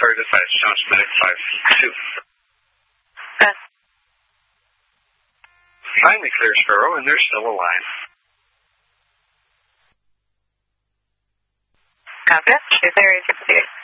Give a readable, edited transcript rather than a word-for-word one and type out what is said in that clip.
Square Dispatch, Johnson Medic 5-2. Finally clear Sparrow, and they're still alive. Copy. Is there a